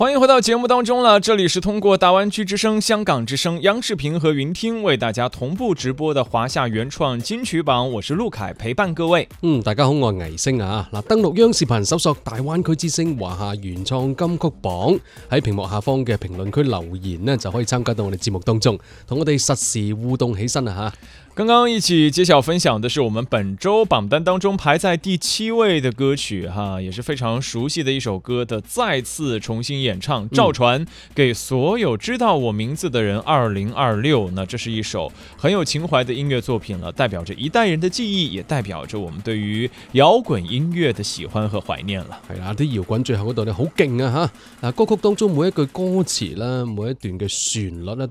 欢迎回到节目当中了，这里是通過大灣區之聲、香港之聲、央視頻和雲聽為大家同步直播的華夏原創金曲榜，我是陸凱，陪伴各位。 大家好，我係倪星啊！登錄央視頻搜索大灣區之聲華夏原創金曲榜，喺屏幕下方嘅評論區留言呢，就可以參加到我哋節目當中，同我哋實時互動起身啊！ 剛剛一起揭曉分享的是我們本周榜單當中排在第7位的歌曲也是非常熟悉的一首歌的再次重新演唱，趙傳給所有知道我名字的人2026。那這是一首很有情懷的音樂作品了，代表着一代人的記憶，也代表着我們對於搖滾音樂的喜歡和懷念了。 係啦，啲搖滾最後嗰度咧好勁啊！歌曲當中每一句歌詞啦，每一段嘅旋律咧